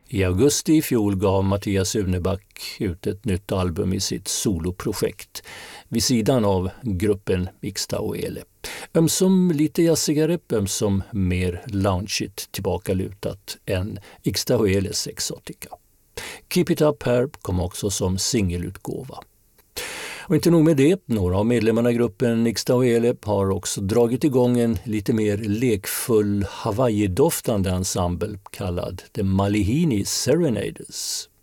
I augusti i fjol gav Mattias Uneback ut ett nytt album i sitt soloprojekt vid sidan av gruppen Ixtaoele. Ömsom lite jassigare, ömsom mer loungeigt tillbakalutat än Ixtaoeles Exotica. Keep It Up här kom också som singelutgåva. Och inte nog med det, några av medlemmarna i gruppen Ixtaoele har också dragit igång en lite mer lekfull Hawaii-doftande ensemble kallad The Malihini Serenaders.